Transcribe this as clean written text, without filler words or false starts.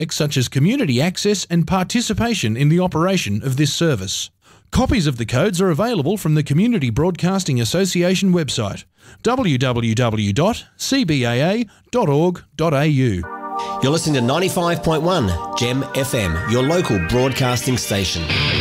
such as community access and participation in the operation of this service. Copies of the codes are available from the Community Broadcasting Association website, www.cbaa.org.au. You're listening to 95.1 Gem FM, your local broadcasting station.